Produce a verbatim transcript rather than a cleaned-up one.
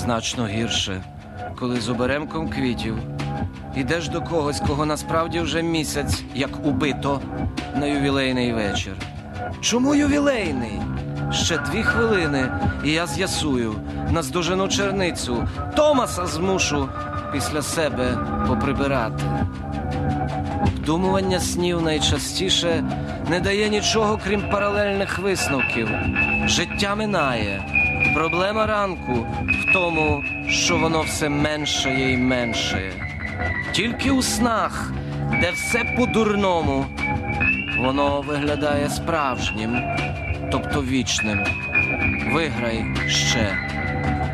Значно гірше, коли з оберемком квітів ідеш до когось, кого насправді вже місяць, як убито, на ювілейний вечір. Чому ювілейний? Ще дві хвилини, і я з'ясую, наздожену черницю, Томаса змушу після себе поприбирати. Обдумування снів найчастіше не дає нічого, крім паралельних висновків. Життя минає. Проблема ранку в тому, що воно все меншає і меншає. Тільки у снах, де все по-дурному, воно виглядає справжнім, тобто вічним. Виграй ще.